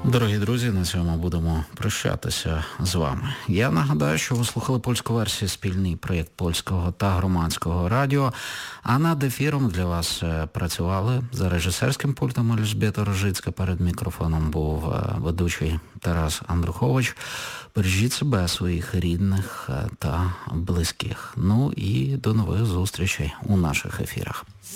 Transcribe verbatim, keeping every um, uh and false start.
Дорогі друзі, на цьому будемо прощатися з вами. Я нагадаю, що ви слухали польську версію, спільний проєкт Польського та Громадського радіо, а над ефіром для вас працювали за режисерським пультом Ельжбєта Рожицька, перед мікрофоном був ведучий Тарас Андрухович. Бережіть себе, своїх рідних та близьких. Ну і до нових зустрічей у наших ефірах.